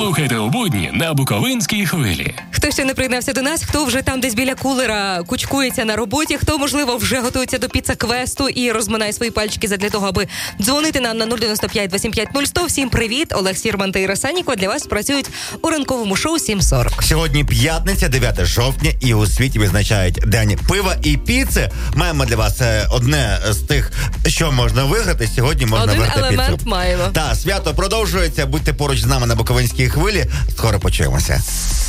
Слухайте у будні на Буковинській хвилі. Хто ще не приєднався до нас, хто вже там десь біля кулера кучкується на роботі, хто, можливо, вже готується до піца-квесту і розминає свої пальчики задля того, аби дзвонити нам на 095 275 0100. Всім привіт! Олег Сірман та Іра Саніко для вас працюють у ранковому шоу 7:40. Сьогодні п'ятниця, 9 жовтня, і у світі визначають День пива і піци. Маємо для вас одне з тих, що можна виграти. Сьогодні можна виграти піцу. Один елемент маємо. Так, свято продовжується. Будьте поруч з нами на Буковинській хвилі. Скоро почуємося.